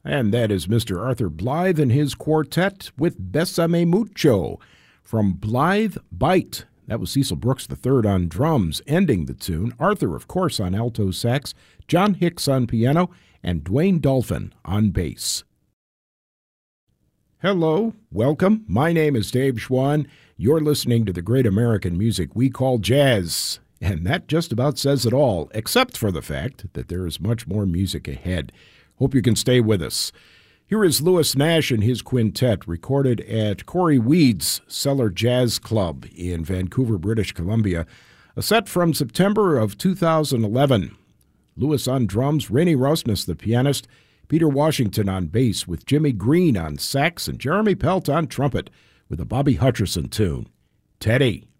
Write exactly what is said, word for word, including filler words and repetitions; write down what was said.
And that is Mister Arthur Blythe and his quartet with Bésame Mucho from Blythe Bite. That was Cecil Brooks the third on drums, ending the tune. Arthur, of course, on alto sax, John Hicks on piano, and Dwayne Dolphin on bass. Hello, welcome. My name is Dave Schwann. You're listening to the great American music we call jazz. And that just about says it all, except for the fact that there is much more music ahead. Hope you can stay with us. Here is Louis Nash and his quintet, recorded at Corey Weed's Cellar Jazz Club in Vancouver, British Columbia. A set from September of two thousand eleven. Louis on drums, Rainey Rousness the pianist, Peter Washington on bass with Jimmy Green on sax, and Jeremy Pelt on trumpet with a Bobby Hutcherson tune, Teddy.